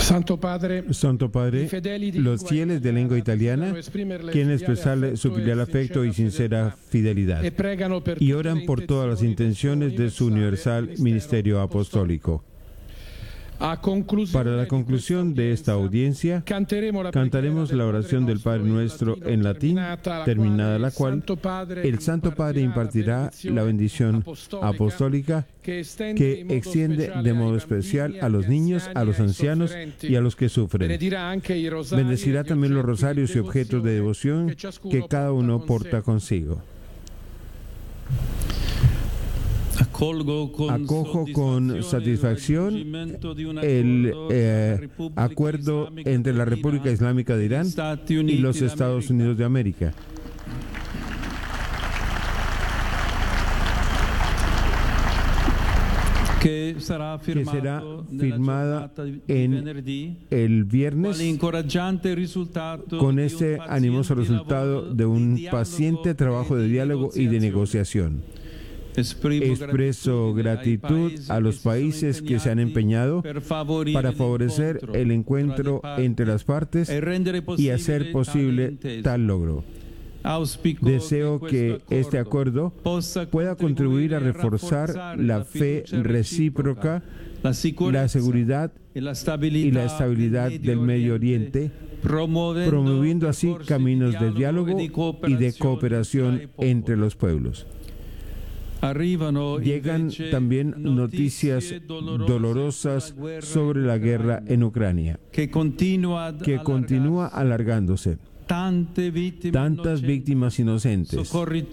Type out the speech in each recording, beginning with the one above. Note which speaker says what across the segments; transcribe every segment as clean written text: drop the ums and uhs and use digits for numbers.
Speaker 1: Santo Padre,
Speaker 2: los fieles de lengua italiana quieren expresarle su filial afecto y sincera fidelidad y oran por todas las intenciones de su universal ministerio apostólico. Para la conclusión de esta audiencia, cantaremos la oración del Padre Nuestro en latín, terminada la cual el Santo Padre impartirá la bendición apostólica que extiende de modo especial a los niños, a los ancianos y a los que sufren. Bendecirá también los rosarios y objetos de devoción que cada uno porta consigo. Acojo con satisfacción el acuerdo entre la República Islámica de Irán y los Estados Unidos de América, que será firmada en el viernes con este animoso resultado de un paciente trabajo de diálogo y de negociación. Expreso gratitud a los países que se han empeñado para favorecer el encuentro entre las partes y hacer posible tal logro. Deseo que este acuerdo pueda contribuir a reforzar la fe recíproca, la seguridad y la estabilidad del Medio Oriente, promoviendo así caminos de diálogo y de cooperación entre los pueblos. Llegan también noticias dolorosas sobre la guerra en Ucrania, que continúa alargándose. Tantas víctimas inocentes,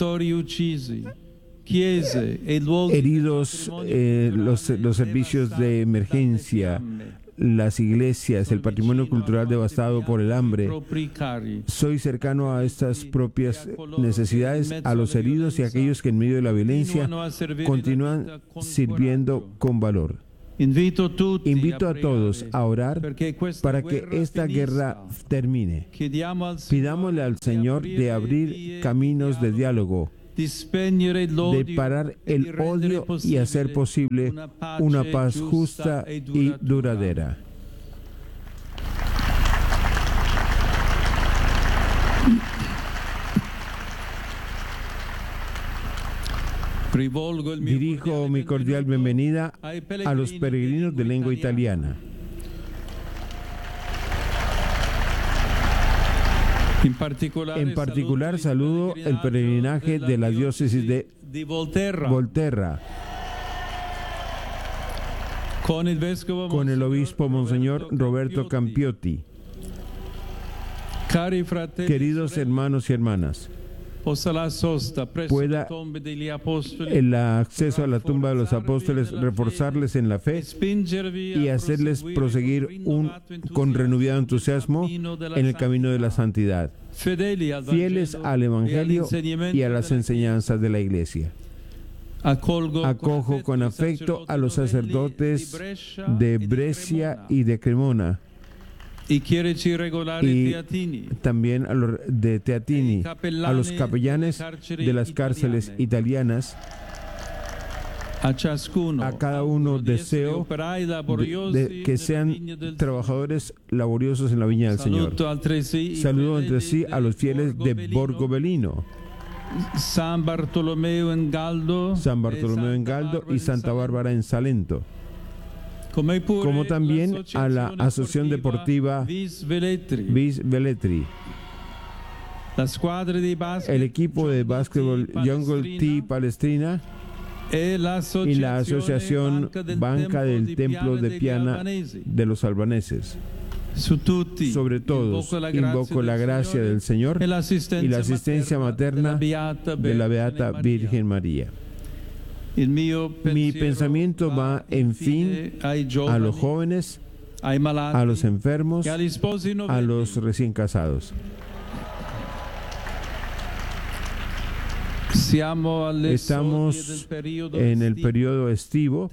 Speaker 2: heridos, los servicios de emergencia, las iglesias, el patrimonio cultural devastado por el hambre. Soy cercano a estas propias necesidades, a los heridos y a aquellos que en medio de la violencia continúan sirviendo con valor. Invito a todos a orar para que esta guerra termine. Pidámosle al Señor de abrir caminos de diálogo, de parar el odio y hacer posible una paz justa y duradera. Dirijo mi cordial bienvenida a los peregrinos de lengua italiana. En particular saludo el peregrinaje de la diócesis de Volterra, con el obispo Monseñor Roberto Campiotti. Queridos hermanos y hermanas, pueda el acceso a la tumba de los apóstoles reforzarles en la fe y hacerles proseguir con renovado entusiasmo en el camino de la santidad, fieles al Evangelio y a las enseñanzas de la Iglesia. Acojo con afecto a los sacerdotes de Brescia y de Cremona, y también a los de Teatini, a los capellanes de las cárceles italianas. A cada uno deseo que sean trabajadores laboriosos en la viña del Señor. Saludo entre sí a los fieles de Borgo Belino, San Bartolomeo en Galdo y Santa Bárbara en Salento, como también a la Asociación Deportiva Vis Velletri, el equipo de básquetbol Jungle Tea Palestrina y la Asociación Banca del Templo de Piana de los albaneses. Sobre todos, invoco la gracia del Señor y la asistencia materna de la Beata Virgen María. Mi pensamiento va, en fin, a los jóvenes, a los enfermos, a los recién casados. Estamos en el periodo estivo,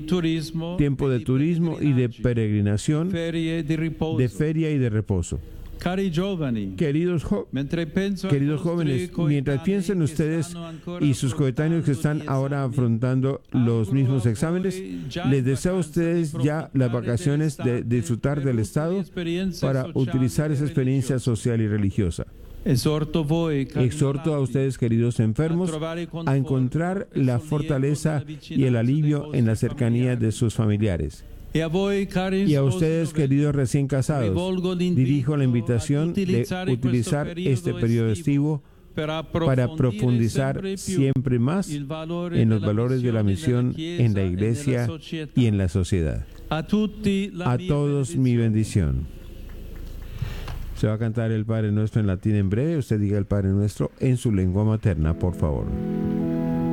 Speaker 2: tiempo de turismo y de peregrinación, de feria y de reposo. Queridos jóvenes, mientras piensen ustedes y sus coetáneos que están ahora afrontando los mismos exámenes, les deseo a ustedes ya las vacaciones de disfrutar del Estado para utilizar esa experiencia social y religiosa. Exhorto a ustedes, queridos enfermos, a encontrar la fortaleza y el alivio en la cercanía de sus familiares. Y a ustedes, queridos recién casados, dirijo la invitación de utilizar este periodo estivo para profundizar siempre más en los valores de la misión en la Iglesia y en la sociedad. A todos mi bendición. Se va a cantar el Padre Nuestro en latín en breve. Usted diga el Padre Nuestro en su lengua materna, por favor.